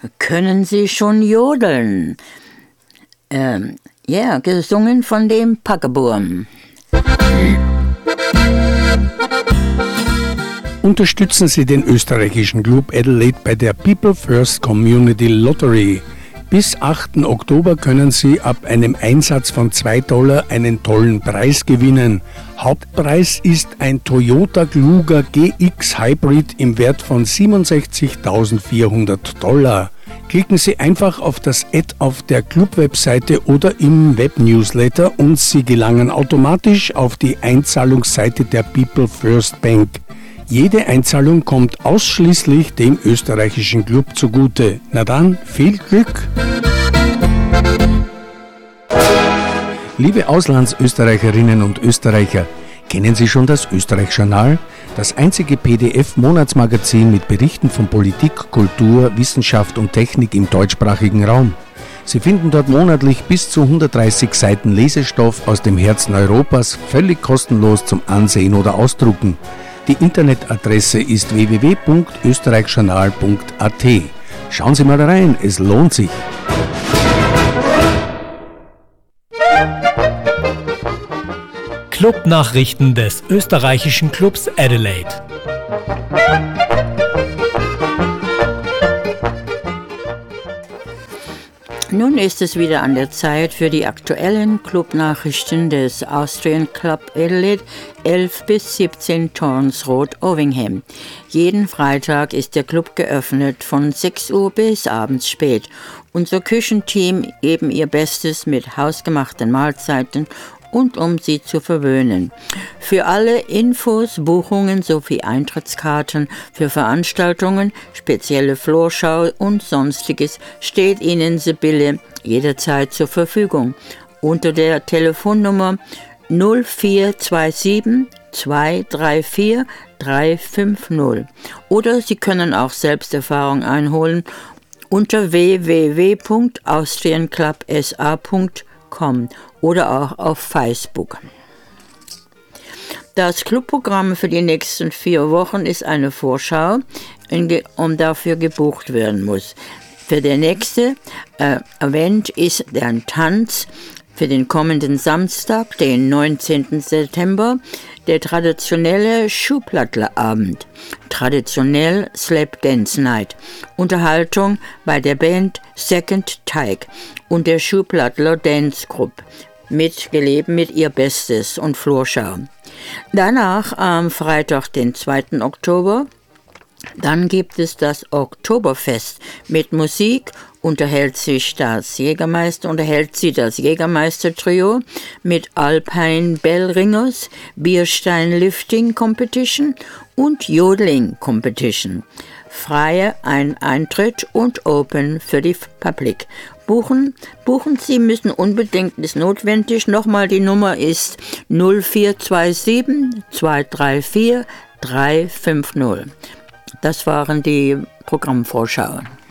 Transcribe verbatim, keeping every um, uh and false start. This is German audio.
Können Sie schon jodeln? Ähm, ja, gesungen von dem Packeburm. Unterstützen Sie den österreichischen Club Adelaide bei der People First Community Lottery. Bis achten Oktober können Sie ab einem Einsatz von zwei Dollar einen tollen Preis gewinnen. Hauptpreis ist ein Toyota Kluger G X Hybrid im Wert von siebenundsechzigtausendvierhundert Dollar. Klicken Sie einfach auf das Ad auf der Club-Webseite oder im Web-Newsletter und Sie gelangen automatisch auf die Einzahlungsseite der People First Bank. Jede Einzahlung kommt ausschließlich dem österreichischen Club zugute. Na dann, viel Glück! Liebe Auslandsösterreicherinnen und Österreicher, kennen Sie schon das Österreich-Journal? Das einzige P D F-Monatsmagazin mit Berichten von Politik, Kultur, Wissenschaft und Technik im deutschsprachigen Raum. Sie finden dort monatlich bis zu hundertdreißig Seiten Lesestoff aus dem Herzen Europas, völlig kostenlos zum Ansehen oder Ausdrucken. Die Internetadresse ist w w w punkt österreichjournal punkt a t. Schauen Sie mal rein, es lohnt sich. Clubnachrichten des österreichischen Clubs Adelaide. Nun ist es wieder an der Zeit für die aktuellen Clubnachrichten des Austrian Club Adelaide, elf bis siebzehn Torrens Road, Ovingham. Jeden Freitag ist der Club geöffnet von sechs Uhr bis abends spät. Unser Küchenteam geben ihr Bestes mit hausgemachten Mahlzeiten und um sie zu verwöhnen. Für alle Infos, Buchungen sowie Eintrittskarten für Veranstaltungen, spezielle Florschau und Sonstiges steht Ihnen Sibylle jederzeit zur Verfügung unter der Telefonnummer null vier zwei sieben zwei drei vier drei fünf null oder Sie können auch Selbsterfahrung einholen unter w w w punkt austrian club s a punkt com oder auch auf Facebook. Das Clubprogramm für die nächsten vier Wochen ist eine Vorschau, um dafür gebucht werden muss. Für der nächste äh, Event ist der Tanz für den kommenden Samstag, den neunzehnten September, der traditionelle Schuhplattlerabend, traditionell Slap Dance Night, Unterhaltung bei der Band Second Take und der Schuhplattler Dance Group, mitgelebt mit ihr Bestes und Florschau. Danach am Freitag, den zweiten Oktober, dann gibt es das Oktoberfest mit Musik, unterhält sich das Jägermeister, unterhält sie das Jägermeister-Trio mit Alpine Bell Ringers, Bierstein Lifting Competition und Jodeling Competition. Freie ein Eintritt und Open für die Public. Buchen, buchen Sie müssen unbedingt, ist notwendig. Nochmal, die Nummer ist null vier zwei sieben zwei drei vier drei fünf null. Das waren die Programmvorschauen.